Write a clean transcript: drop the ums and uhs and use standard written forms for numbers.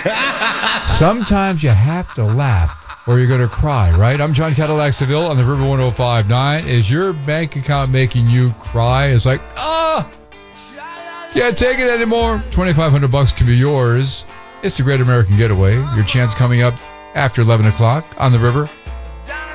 Sometimes you have to laugh or you're going to cry, right? I'm John Cadillac Seville on the River 105.9. Is your bank account making you cry? It's like, can't take it anymore. $2,500 can be yours. It's the Great American Getaway. Your chance coming up after 11 o'clock on the River